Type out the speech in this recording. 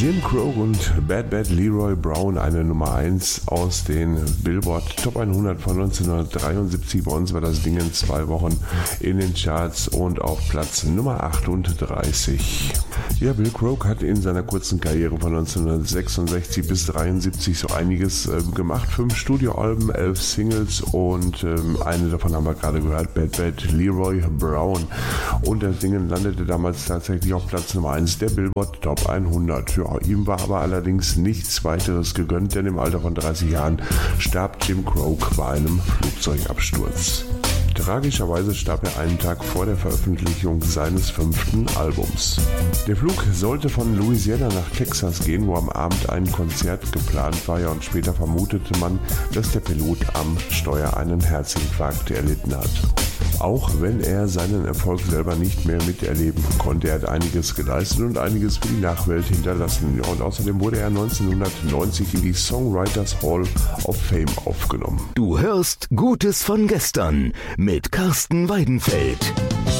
Jim Croce und Bad Bad Leroy Brown, eine Nummer 1 aus den Billboard Top 100 von 1973. Bei uns war das Ding in 2 Wochen in den Charts und auf Platz Nummer 38. Ja, Bill Croce hat in seiner kurzen Karriere von 1966 bis 1973 so einiges gemacht. 5 Studioalben, 11 Singles und eine davon haben wir gerade gehört, Bad Bad Leroy Brown. Und das Ding landete damals tatsächlich auf Platz Nummer 1 der Billboard Top 100. Ja, ihm war aber allerdings nichts weiteres gegönnt, denn im Alter von 30 Jahren starb Jim Croce bei einem Flugzeugabsturz. Tragischerweise starb er einen Tag vor der Veröffentlichung seines 5. Albums. Der Flug sollte von Louisiana nach Texas gehen, wo am Abend ein Konzert geplant war, ja, und später vermutete man, dass der Pilot am Steuer einen Herzinfarkt erlitten hat. Auch wenn er seinen Erfolg selber nicht mehr miterleben konnte, er hat einiges geleistet und einiges für die Nachwelt hinterlassen. Ja, und außerdem wurde er 1990 in die Songwriters Hall of Fame aufgenommen. Du hörst Gutes von gestern mit Carsten Weidenfeld.